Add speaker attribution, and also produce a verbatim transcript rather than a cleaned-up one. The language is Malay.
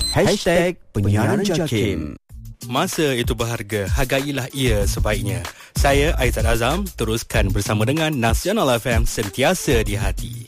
Speaker 1: Hashtag Penyiaran Jakim.
Speaker 2: Masa itu berharga, hargailah ia sebaiknya. Saya Aizat Azam, teruskan bersama dengan Nasional F M, sentiasa di hati.